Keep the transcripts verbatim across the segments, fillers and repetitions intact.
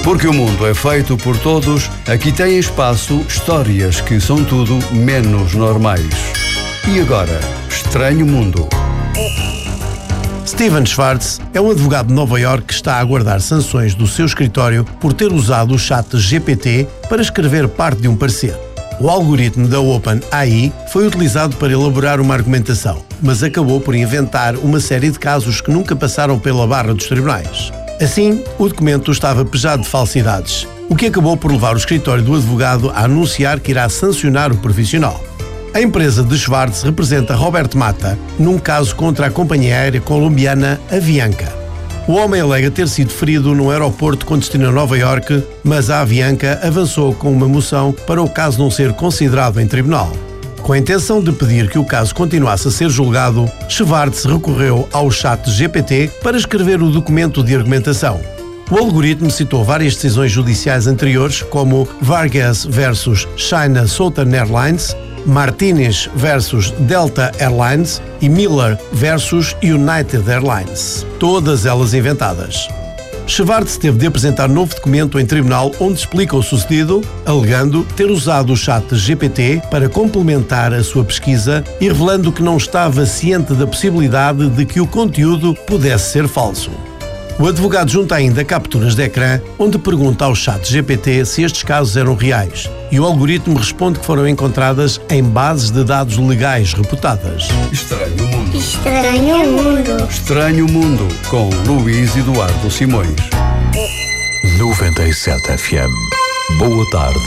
Porque o mundo é feito por todos, aqui tem espaço histórias que são tudo menos normais. E agora, Estranho Mundo. Steven Schwartz é um advogado de Nova Iorque que está a aguardar sanções do seu escritório por ter usado o chat G P T para escrever parte de um parecer. O algoritmo da OpenAI foi utilizado para elaborar uma argumentação, mas acabou por inventar uma série de casos que nunca passaram pela barra dos tribunais. Assim, o documento estava pejado de falsidades, o que acabou por levar o escritório do advogado a anunciar que irá sancionar o profissional. A empresa de Schwartz representa Robert Mata num caso contra a companhia aérea colombiana Avianca. O homem alega ter sido ferido num aeroporto com destino a Nova Iorque, mas a Avianca avançou com uma moção para o caso não ser considerado em tribunal. Com a intenção de pedir que o caso continuasse a ser julgado, Schwartz recorreu ao chat G P T para escrever o documento de argumentação. O algoritmo citou várias decisões judiciais anteriores, como Vargas versus China Southern Airlines, Martinez versus Delta Airlines e Miller versus United Airlines, todas elas inventadas. Schwartz teve de apresentar novo documento em tribunal onde explica o sucedido, alegando ter usado o chat G P T para complementar a sua pesquisa e revelando que não estava ciente da possibilidade de que o conteúdo pudesse ser falso. O advogado junta ainda capturas de ecrã onde pergunta ao chat G P T se estes casos eram reais e o algoritmo responde que foram encontradas em bases de dados legais reputadas. Estranho Mundo. Estranho Mundo. Estranho Mundo, com Luís Eduardo Simões. noventa e sete F M. Boa tarde.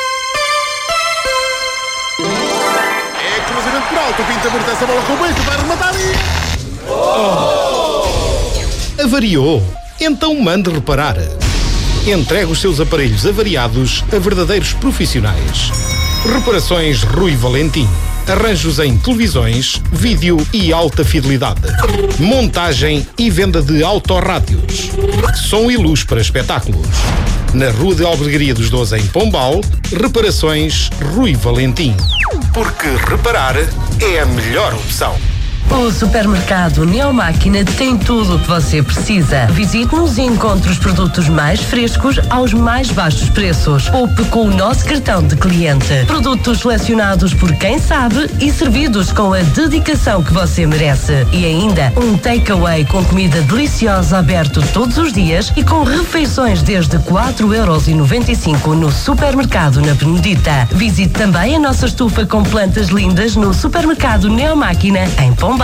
É cruzamento por alto, pinta muito essa bola com o Benito, vai rematar e... Oh! Avariou? Então mande reparar. Entregue os seus aparelhos avariados a verdadeiros profissionais. Reparações Rui Valentim. Arranjos em televisões, vídeo e alta fidelidade. Montagem e venda de autorrádios. Som e luz para espetáculos. Na Rua de Albergaria dos Doze, em Pombal, Reparações Rui Valentim. Porque reparar é a melhor opção. O supermercado Neomáquina tem tudo o que você precisa. Visite-nos e encontre os produtos mais frescos aos mais baixos preços. Poupe com o nosso cartão de cliente. Produtos selecionados por quem sabe e servidos com a dedicação que você merece. E ainda um takeaway com comida deliciosa aberto todos os dias e com refeições desde quatro euros e noventa e cinco no supermercado na Benedita. Visite também a nossa estufa com plantas lindas no supermercado Neomáquina em Pombal.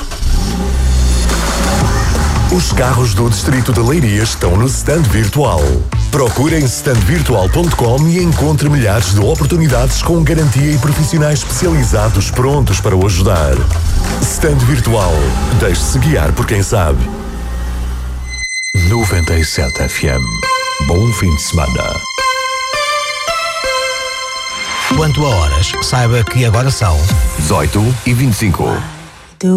Os carros do Distrito de Leiria estão no stand virtual. Procure em stand virtual ponto com e encontre milhares de oportunidades com garantia e profissionais especializados prontos para o ajudar. Stand virtual. Deixe-se guiar por quem sabe. noventa e sete F M. Bom fim de semana. Quanto a horas, saiba que agora são dezoito e vinte e cinco.